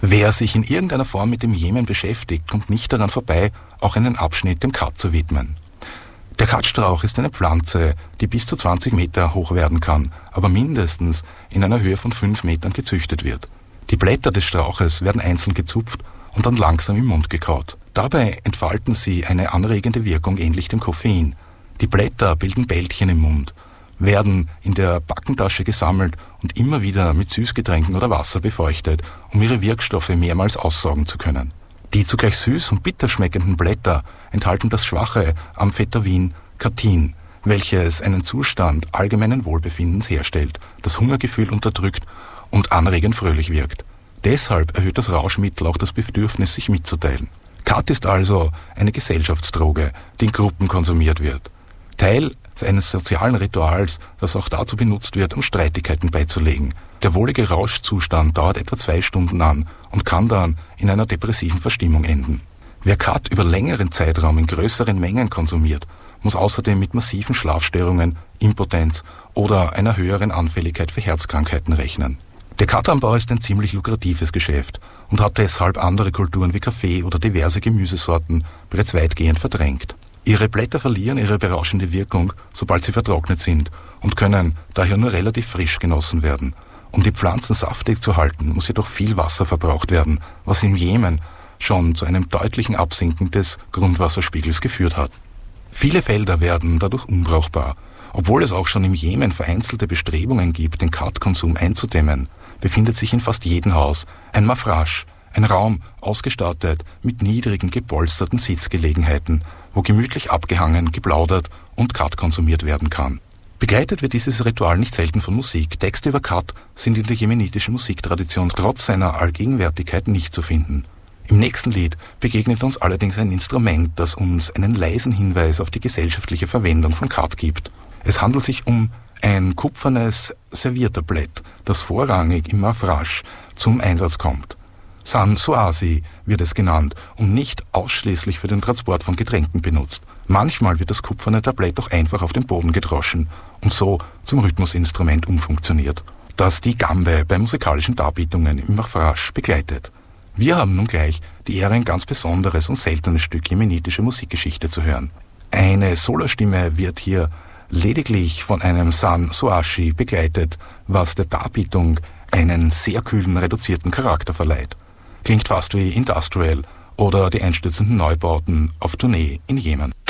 Wer sich in irgendeiner Form mit dem Jemen beschäftigt, kommt nicht daran vorbei, auch einen Abschnitt dem Kat zu widmen. Der Katstrauch ist eine Pflanze, die bis zu 20 Meter hoch werden kann, aber mindestens in einer Höhe von 5 Metern gezüchtet wird. Die Blätter des Strauches werden einzeln gezupft und dann langsam im Mund gekaut. Dabei entfalten sie eine anregende Wirkung ähnlich dem Koffein. Die Blätter bilden Bältchen im Mund, werden in der Backentasche gesammelt und immer wieder mit Süßgetränken oder Wasser befeuchtet, um ihre Wirkstoffe mehrmals aussaugen zu können. Die zugleich süß und bitter schmeckenden Blätter enthalten das schwache Amphetamin Kathin, welches einen Zustand allgemeinen Wohlbefindens herstellt, das Hungergefühl unterdrückt und anregend fröhlich wirkt. Deshalb erhöht das Rauschmittel auch das Bedürfnis, sich mitzuteilen. Kat ist also eine Gesellschaftsdroge, die in Gruppen konsumiert wird. Teil eines sozialen Rituals, das auch dazu benutzt wird, um Streitigkeiten beizulegen. Der wohlige Rauschzustand dauert etwa 2 Stunden an und kann dann in einer depressiven Verstimmung enden. Wer Kat über längeren Zeitraum in größeren Mengen konsumiert, muss außerdem mit massiven Schlafstörungen, Impotenz oder einer höheren Anfälligkeit für Herzkrankheiten rechnen. Der Katanbau ist ein ziemlich lukratives Geschäft und hat deshalb andere Kulturen wie Kaffee oder diverse Gemüsesorten bereits weitgehend verdrängt. Ihre Blätter verlieren ihre berauschende Wirkung, sobald sie vertrocknet sind und können daher nur relativ frisch genossen werden. Um die Pflanzen saftig zu halten, muss jedoch viel Wasser verbraucht werden, was im Jemen schon zu einem deutlichen Absinken des Grundwasserspiegels geführt hat. Viele Felder werden dadurch unbrauchbar. Obwohl es auch schon im Jemen vereinzelte Bestrebungen gibt, den Katkonsum einzudämmen, befindet sich in fast jedem Haus ein Mafrasch, ein Raum ausgestattet mit niedrigen, gepolsterten Sitzgelegenheiten, wo gemütlich abgehangen, geplaudert und Kat konsumiert werden kann. Begleitet wird dieses Ritual nicht selten von Musik. Texte über Kat sind in der jemenitischen Musiktradition trotz seiner Allgegenwärtigkeit nicht zu finden. Im nächsten Lied begegnet uns allerdings ein Instrument, das uns einen leisen Hinweis auf die gesellschaftliche Verwendung von Kat gibt. Es handelt sich um ein kupfernes Serviertablett, das vorrangig im Mafrasch zum Einsatz kommt. San Suasi wird es genannt und nicht ausschließlich für den Transport von Getränken benutzt. Manchmal wird das kupferne Tablett auch einfach auf den Boden gedroschen und so zum Rhythmusinstrument umfunktioniert, das die Gambe bei musikalischen Darbietungen im Mafrasch begleitet. Wir haben nun gleich die Ehre, ein ganz besonderes und seltenes Stück jemenitische Musikgeschichte zu hören. Eine Solostimme wird hier lediglich von einem San Suashi begleitet, was der Darbietung einen sehr kühlen, reduzierten Charakter verleiht. Klingt fast wie Industrial oder die einstürzenden Neubauten auf Tournee in Jemen.